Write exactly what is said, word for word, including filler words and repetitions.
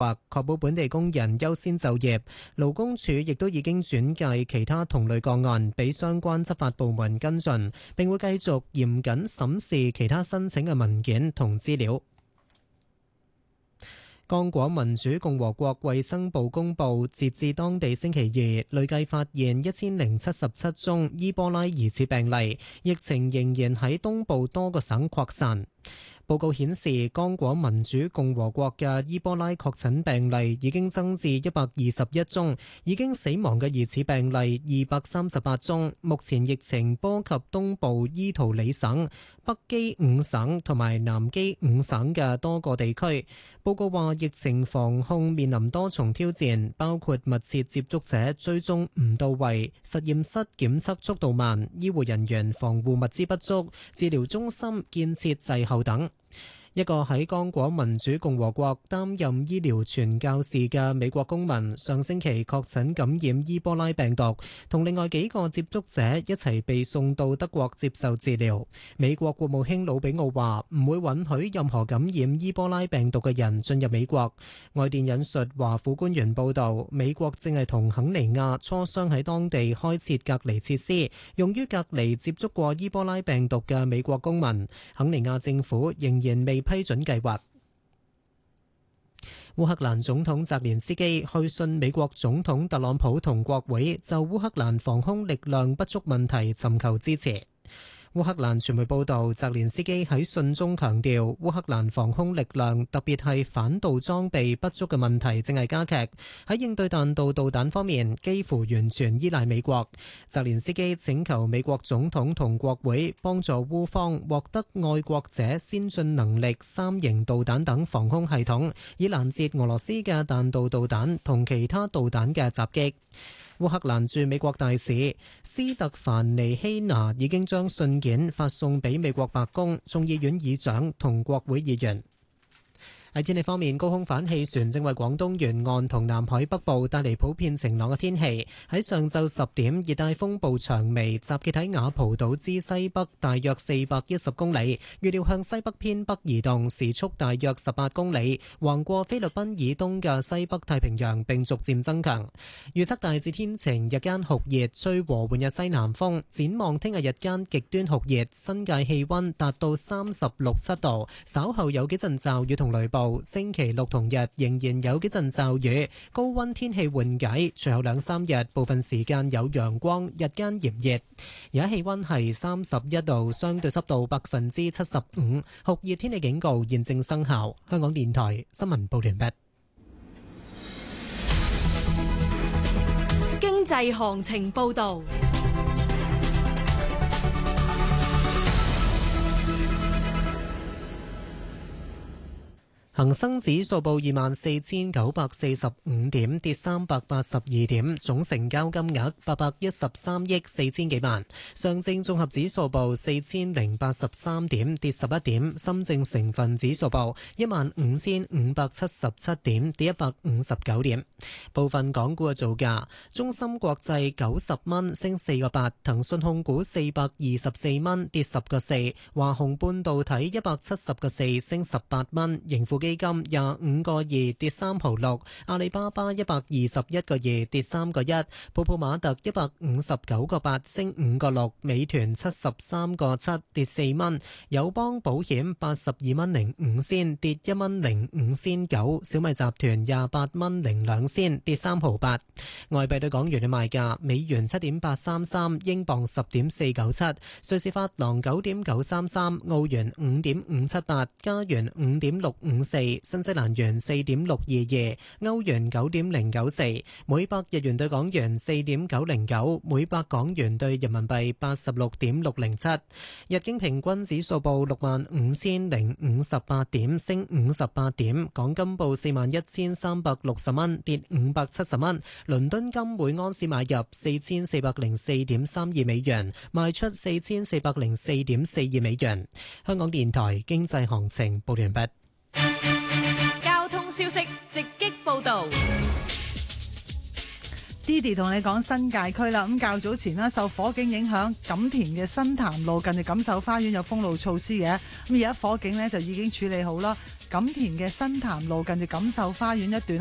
劃，確保本地工人優先就業。勞工處亦都已經轉介其他同類個案俾相關執法部門跟進，並會繼續嚴謹審視其他申請嘅文件同資料。剛果民主共和國衛生部公佈，截至當地星期二，累計發現一千零七十七宗伊波拉疑似病例，疫情仍然喺東部多個省擴散。報告顯示，剛果民主共和國嘅伊波拉確診病例已經增至一百二十一宗，已經死亡嘅疑似病例二百三十八宗。目前疫情波及東部伊圖里省、北基五省同埋南基五省嘅多個地區。報告話，疫情防控面臨多重挑戰，包括密切接觸者追蹤唔到位、實驗室檢測速度慢、醫護人員防護物資不足、治療中心建設滯後等。一個喺剛果民主共和國擔任醫療傳教士嘅美國公民，上星期確診感染伊波拉病毒，同另外幾個接觸者一齊被送到德國接受治療。美國國務卿魯比奧話唔會允許任何感染伊波拉病毒嘅人進入美國。外電引述華府官員報道，美國正係同肯尼亞磋商喺當地開設隔離設施，用於隔離接觸過伊波拉病毒嘅美國公民。肯尼亞政府仍然未批准計劃。烏克蘭總統澤連斯基去信美國總統特朗普同國會，就烏克蘭防空力量不足問題尋求支持。烏克蘭傳媒報道，澤連斯基喺信中強調，烏克蘭防空力量特別係反導裝備不足嘅問題正係加劇。喺應對彈道導彈方面，幾乎完全依賴美國。澤連斯基請求美國總統同國會幫助烏方獲得愛國者先進能力三型導彈等防空系統，以攔截俄羅斯嘅彈道導彈同其他導彈嘅襲擊。烏克蘭駐美國大使斯特凡尼希娜已經將信件發送俾美國白宮、眾議院議長同國會議員。喺天氣方面，高空反氣旋正為廣東沿岸同南海北部帶嚟普遍晴朗嘅天氣。喺上晝十點，熱帶風暴長眉集結喺雅蒲島之西北大約四百一十公里，預料向西北偏北移動，時速大約十八公里，橫過菲律賓以東嘅西北太平洋並逐漸增強。預測大致天晴，日間酷熱，吹和緩嘅西南風。展望聽日日間極端酷熱，新界氣溫達到三十六七度，稍後有幾陣驟雨同雷暴。星期六同日仍然有幾陣驟雨，高溫天氣緩解，隨後兩三日部分時間有陽光，日間炎熱。而家氣溫係三十一度，相對濕度百分之七十五，酷熱天氣警告現正生效。香港電台新聞報完畢。 經濟行情報道。 恒生指數報二萬四千九百四十五點，跌三百八十二點，總成交金額八百一十三億四千幾萬。上證綜合指數報四千零八十三點，跌十一點。深證成分指數報一萬五千五百七十七點，跌一百五十九點。部分港股嘅造價：中芯國際九十蚊，升四個八；騰訊控股四百二十四蚊，跌十個四；華虹半導體一百七十個四，升十八蚊；盈富基金廿五個二，跌三毫六；阿里巴巴一百二十一個二，跌三個一；泡泡瑪特一百五十九個八，升五個六；美團七十三個七，跌四蚊；友邦保險八十二蚊零五仙，跌一蚊零五仙九；小米集團廿八蚊零兩仙，跌三毫八。外幣對港元嘅賣價：美元七點八三三，英鎊十點四九七，瑞士法郎九點九三三，澳元五點五七八，加元五點六五四，新西蘭元四點六二二，歐元九點零九四，每百日元對港元四點九零九，每百港元對人民幣八十六點六零七。日經平均指數報六萬五千零五十八點，升五十八點。港金報四萬一千三百六十蚊，跌五百七十蚊。倫敦金每安士買入四千四百零四點三二美元，賣出四千四百零四點四二美元。香港電台經濟行情報完畢。 交通消息直擊報道。 Didi 同你講新界區啦，咁較早前啦，受火警影響，錦田嘅新潭路近住錦繡花園有封路措施嘅，咁而家火警呢就已經處理好啦。錦田嘅新潭路近住錦繡花園一段